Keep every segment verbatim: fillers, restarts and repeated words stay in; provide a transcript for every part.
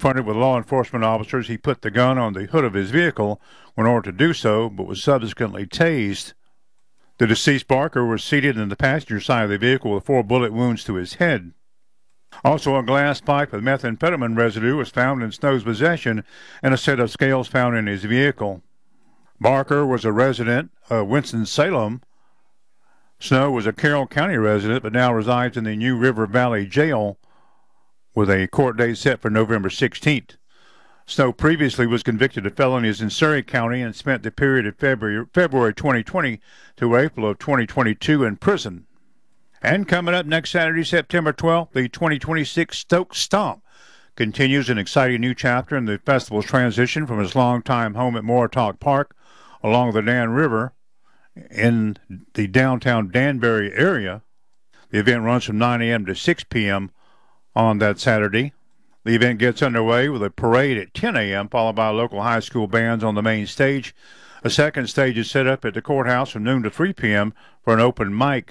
Confronted with law enforcement officers, he put the gun on the hood of his vehicle in order to do so, but was subsequently tased. The deceased Barker was seated in the passenger side of the vehicle with four bullet wounds to his head. Also, a glass pipe with methamphetamine residue was found in Snow's possession and a set of scales found in his vehicle. Barker was a resident of Winston-Salem. Snow was a Carroll County resident but now resides in the New River Valley Jail with a court date set for November sixteenth. Snow previously was convicted of felonies in Surry County and spent the period of February, February twenty twenty to April of twenty twenty-two in prison. And coming up next Saturday, September twelfth, the twenty twenty-six Stokes Stomp continues an exciting new chapter in the festival's transition from his longtime home at Moortalk Park along the Dan River in the downtown Danbury area. The event runs from nine a.m. to six p.m. on that Saturday. The event gets underway with a parade at ten a.m., followed by local high school bands on the main stage. A second stage is set up at the courthouse from noon to three p.m. for an open mic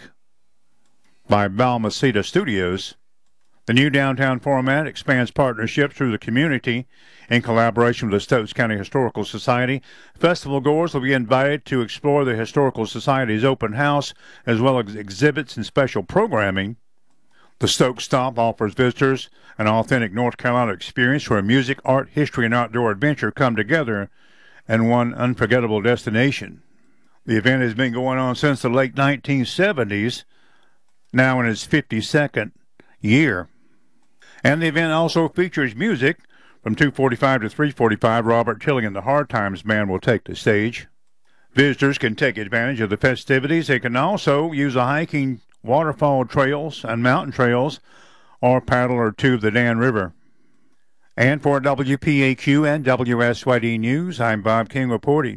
by Balmaceda Studios. The new downtown format expands partnerships through the community in collaboration with the Stokes County Historical Society. Festival goers will be invited to explore the Historical Society's open house, as well as exhibits and special programming. The Stokes Stomp offers visitors an authentic North Carolina experience where music, art, history, and outdoor adventure come together in one unforgettable destination. The event has been going on since the late nineteen seventies, now in its fifty-second year. And the event also features music. From two forty-five to three forty-five, Robert Tilling and the Hard Times Band will take the stage. Visitors can take advantage of the festivities. They can also use the hiking waterfall trails and mountain trails or paddle or tube the Dan River. And for W P A Q and W S Y D News, I'm Bob King reporting.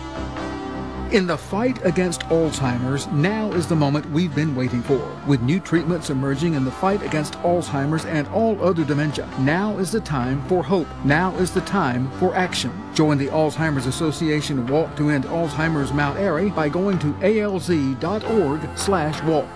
In the fight against Alzheimer's, now is the moment we've been waiting for. With new treatments emerging in the fight against Alzheimer's and all other dementia, now is the time for hope. Now is the time for action. Join the Alzheimer's Association Walk to End Alzheimer's Mount Airy by going to A L Z dot org slash walk.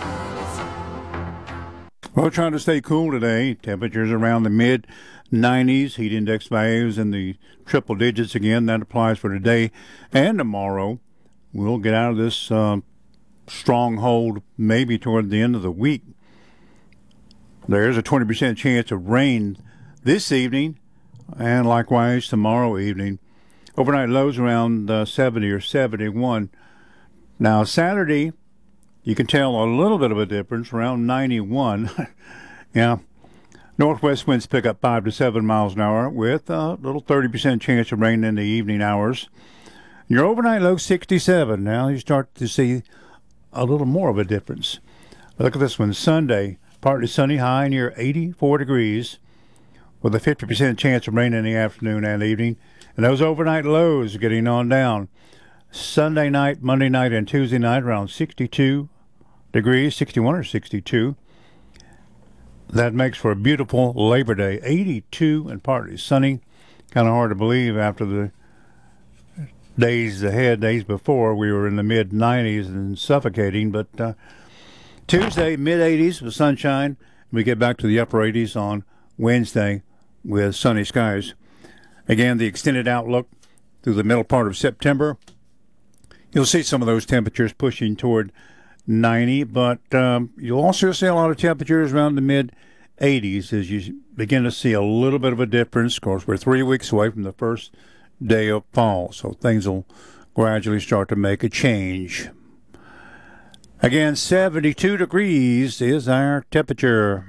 Well, trying to stay cool today. Temperatures around the mid nineties. Heat index values in the triple digits again. That applies for today and tomorrow. We'll get out of this uh, stronghold maybe toward the end of the week. There's a twenty percent chance of rain this evening and likewise tomorrow evening. Overnight lows around uh, seventy or seventy-one. Now, Saturday, you can tell a little bit of a difference, around ninety-one. Yeah. Northwest winds pick up five to seven miles an hour with a little thirty percent chance of rain in the evening hours. Your overnight low sixty-seven. Now you start to see a little more of a difference. Look at this one. Sunday, partly sunny, high near eighty-four degrees with a fifty percent chance of rain in the afternoon and evening. And those overnight lows are getting on down. Sunday night, Monday night, and Tuesday night around sixty-two degrees, sixty-one or sixty-two. That makes for a beautiful Labor Day. eighty-two and partly sunny. Kind of hard to believe after the days ahead, days before, we were in the mid nineties and suffocating. But uh, Tuesday, mid eighties with sunshine. We get back to the upper eighties on Wednesday with sunny skies. Again, the extended outlook through the middle part of September. You'll see some of those temperatures pushing toward ninety, but um, you'll also see a lot of temperatures around the mid eighties as you begin to see a little bit of a difference. Of course, we're three weeks away from the first day of fall, so things will gradually start to make a change. Again, seventy-two degrees is our temperature.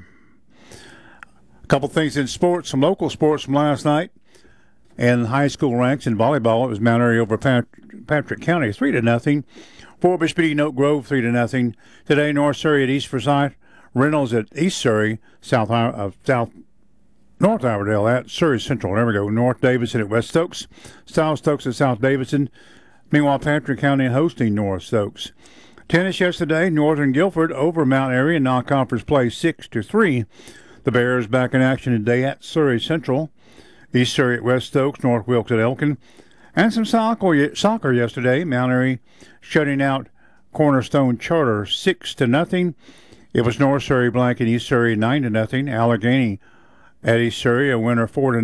A couple things in sports, some local sports from last night. And high school ranks in volleyball, it was Mount Airy over Pat- Patrick County, three to nothing. Forbush beating Oak Grove, three to nothing. Today, North Surry at East Forsyth, Reynolds at East Surry, South uh, South North Iredell at Surry Central. There we go. North Davidson at West Stokes, South Stokes at South Davidson. Meanwhile, Patrick County hosting North Stokes. Tennis yesterday, Northern Guilford over Mount Airy in non-conference play, six to three. The Bears back in action today at Surry Central. East Surry at West Stokes, North Wilkes at Elkin. And some soccer, soccer yesterday. Mount Airy shutting out Cornerstone Charter six to nothing. It was North Surry blank and East Surry nine to nothing. Allegheny at East Surry, a winner four to